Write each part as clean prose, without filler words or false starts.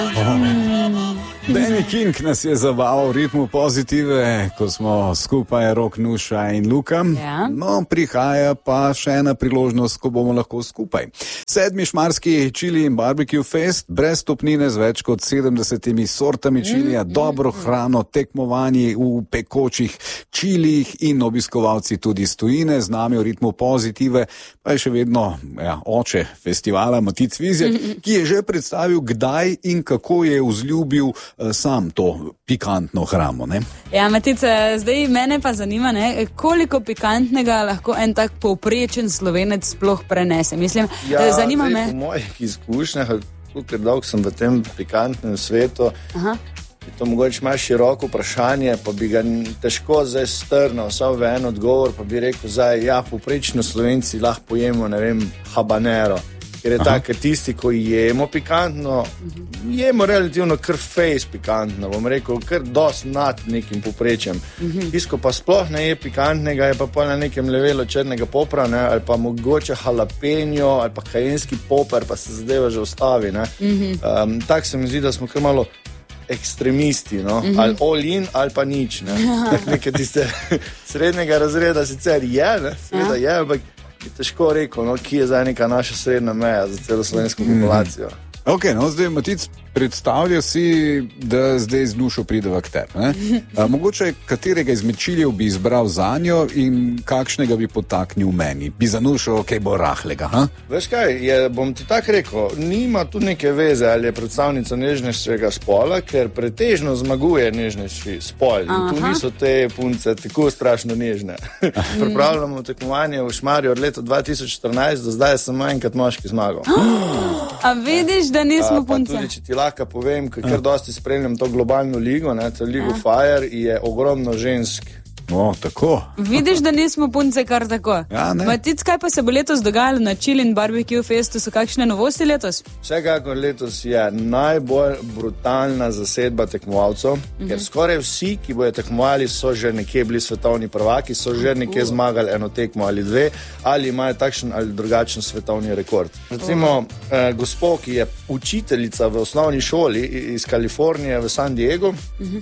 Danny King nas je zabaval v ritmu pozitive, ko smo skupaj Rok, Nuša in Luka. Ja. No, prihaja pa še ena priložnost, ko bomo lahko skupaj. 7. Šmarski Chili in Barbecue Fest, brez stopnine z več kot 70 sortami čilija, dobro hrano, tekmovanje v pekočih čilijih in obiskovalci tudi iz tujine. Z nami v ritmu pozitive pa je še vedno oče festivala Matic Vizjak, ki je že predstavil, kdaj in kako je vzljubil sam to pikantno hrano, ne? Ja, Matica, zdaj mene pa zanima, ne, koliko pikantnega lahko en tak povprečen Slovenec sploh prenese. Mislim, zanima me. Po mojih izkušnjah, koliko dolgo sem v tem pikantnem svetu, je to mogoče malo široko vprašanje, pa bi ga težko zdaj strnil, samo v en odgovor, pa bi rekel zdaj, povprečno Slovenci lahko pojemo, ne vem, habanero. Ker je tako, tisti, ko jemo pikantno, jemo relativno kar fejs pikantno, bom rekel, kar dosti nad nekim povprečjem. Tisto, pa sploh ne je pikantnega, je pa na nekem levelu črnega popra, ne, ali pa mogoče jalapeño, ali pa kajenski poper, pa se zadeva že ustavi. Tako se mi zdi, da smo kar malo ekstremisti, no? Ali all in, ali pa nič. Tak nekaj tiste srednjega razreda sicer je, ne? Seveda je, ampak je težko rekel, no, ki je zdaj neka naša srednja meja za celo slovensko populacijo. Ok, no, zdaj Matic, predstavlja si, da zdaj z Nušo prideva k tebi. Mogoče katerega izmed čilijev bi izbral zanjo in kakšnega bi potaknil meni? Bi za Nušo kaj bo rahlega? Veš kaj, bom ti tako rekel, nima tu neke veze, ali je predstavnica nežnejšega spola, ker pretežno zmaguje nežnejši spol. In tu niso te punce tako strašno nežne. Pripravljamo tekmovanje v Šmarju od leta 2014, do zdaj sem enkrat moški zmagal. A vidiš, da nismo punce? Pa tudi, če ti lahko povem, ker dosti spremljam to globalno ligo, to Ligo Fire, je ogromno žensk. O, tako. Vidiš, da nismo punce kar tako. Ja, ne. Matic, kaj pa se bo letos dogajalo na Chili in Barbecue Festu? So kakšne novosti letos? Vsekakor letos je najbolj brutalna zasedba tekmovalcev, ker skoraj vsi, ki bojo tekmovali, so že nekje bili svetovni prvaki, so že nekje zmagali eno tekmo ali dve, ali imajo takšen ali drugačen svetovni rekord. Recimo, gospo, ki je učiteljica v osnovni šoli iz Kalifornije v San Diego,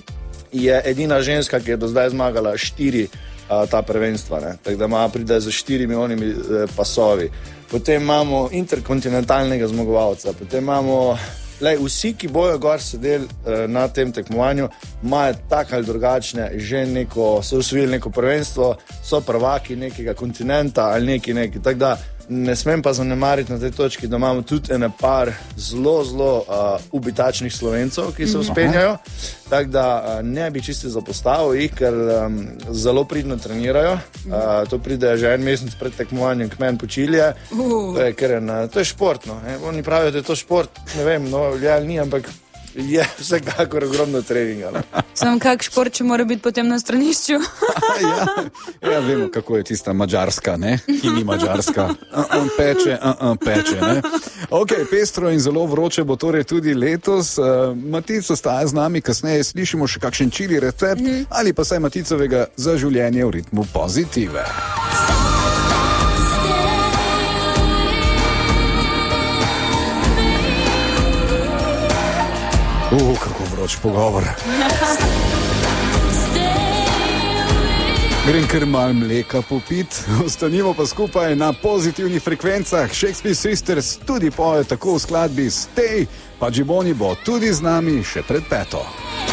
je edina ženska, ki je do zdaj zmagala 4 ta prvenstva. Tako da pride z 4 onimi pasovi. Potem imamo interkontinentalnega zmagovalca, potem imamo vsi, ki bojo gor sedeli na tem tekmovanju, imajo tak ali drugačne že so osvojili neko prvenstvo, so prvaki nekega kontinenta ali neki. Tako da ne smem pa zanemariti na tej točki, da imamo tudi ene par zelo ubitačnih Slovencov, ki se uspenjajo. Tako da ne bi čisto zapostavil jih, ker zelo pridno trenirajo. To pride že en mesec pred tekmovanjem k meni po Čilije. To je športno. Oni pravijo, da je to šport, ne vem, ali ni, ampak je vsekakor ogromno treninga. Sam kak šport, če mora biti potem na stranišču? Ja, vemo, kako je tista Madžarska, ne? Ki ni Madžarska. Peče, ne? Ok, pestro in zelo vroče bo torej tudi letos. Matic ostaja z nami, kasneje slišimo še kakšen čili recept ali pa saj Maticovega za življenje v ritmu pozitive. Kako vroč pogovor. Grem kar malo mleka popit. Ostanimo pa skupaj na pozitivnih frekvencah. Shakespeare Sisters tudi poje tako v skladbi Stay, pa Džiboni bo tudi z nami še pred 5.